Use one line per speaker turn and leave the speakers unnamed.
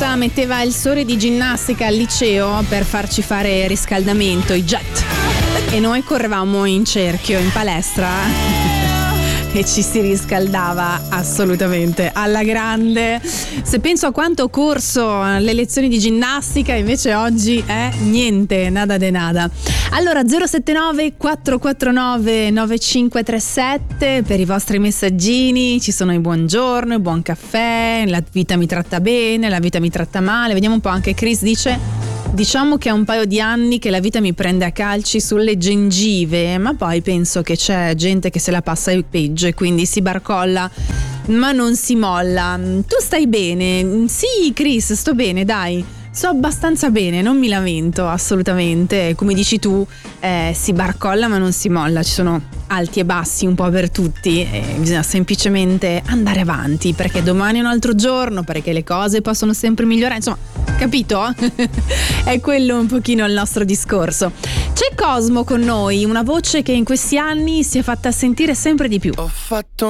ragazza metteva il sole di ginnastica al liceo per farci fare riscaldamento, i jet, e noi correvamo in cerchio in palestra e ci si riscaldava assolutamente alla grande. Se penso a quanto ho corso alle lezioni di ginnastica, invece oggi è niente, nada de nada. Allora 079 449 9537 per i vostri messaggini, ci sono i buongiorno, il buon caffè, la vita mi tratta bene, la vita mi tratta male. Vediamo un po', anche Chris dice: diciamo che è un paio di anni che la vita mi prende a calci sulle gengive, ma poi penso che c'è gente che se la passa il peggio e quindi si barcolla ma non si molla. Tu stai bene? Sì, Chris, sto bene, dai. Sto abbastanza bene, non mi lamento assolutamente. Come dici tu, si barcolla ma non si molla. Ci sono alti e bassi un po' per tutti e bisogna semplicemente andare avanti, perché domani è un altro giorno, perché le cose possono sempre migliorare. Insomma, capito? È quello un pochino il nostro discorso. C'è Cosmo con noi, una voce che in questi anni si è fatta sentire sempre di più.
Ho fatto